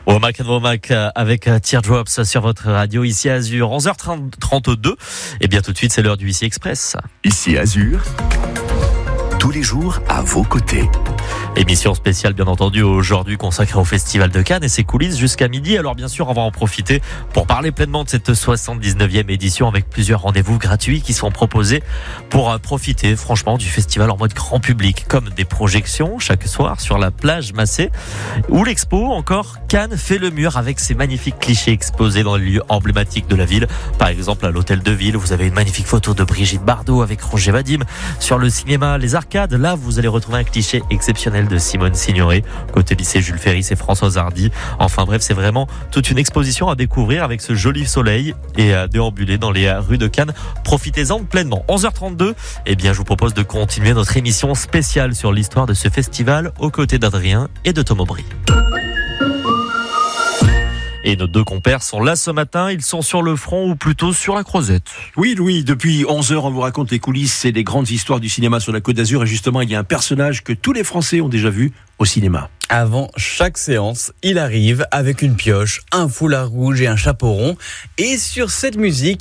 Womack and Womack avec Teardrops sur votre radio ici à Azur, 11h32. Et bien tout de suite, c'est l'heure du Ici Express. Ici Azur, tous les jours à vos côtés. Émission spéciale bien entendu aujourd'hui consacrée au Festival de Cannes et ses coulisses jusqu'à midi. Alors bien sûr on va en profiter pour parler pleinement de cette 79e édition avec plusieurs rendez-vous gratuits qui sont proposés pour profiter franchement du festival en mode grand public, comme des projections chaque soir sur la plage Massé ou l'expo encore Cannes fait le mur avec ses magnifiques clichés exposés dans les lieux emblématiques de la ville. Par exemple à l'hôtel de ville vous avez une magnifique photo de Brigitte Bardot avec Roger Vadim. Sur le cinéma Les Arcades, là vous allez retrouver un cliché exceptionnel de Simone Signoret. Côté lycée Jules Ferry, c'est Françoise Hardy. Enfin bref, c'est vraiment toute une exposition à découvrir avec ce joli soleil et à déambuler dans les rues de Cannes. Profitez-en pleinement. 11h32, eh bien je vous propose de continuer notre émission spéciale sur l'histoire de ce festival aux côtés d'Adrien et de Tom Aubry. Et nos deux compères sont là ce matin, ils sont sur le front ou plutôt sur la Creusette. Oui Louis, depuis 11h on vous raconte les coulisses et les grandes histoires du cinéma sur la Côte d'Azur et justement il y a un personnage que tous les Français ont déjà vu au cinéma. Avant chaque séance, il arrive avec une pioche, un foulard rouge et un chapeau rond et sur cette musique,